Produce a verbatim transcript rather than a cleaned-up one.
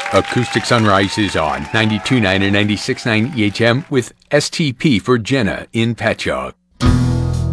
Acoustic Sunrise is on ninety-two point nine and ninety-six point nine E H M with S T P for Jenna in Patchogue.